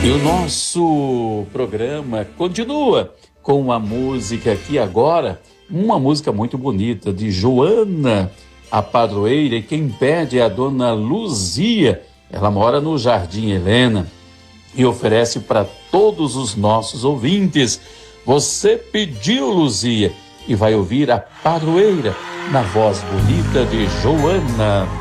E o nosso programa continua com uma música aqui agora, uma música muito bonita de Joana, a padroeira, e quem pede é a dona Luzia. Ela mora no Jardim Helena e oferece para todos os nossos ouvintes. Você pediu, Luzia, e vai ouvir a padroeira na voz bonita de Joana.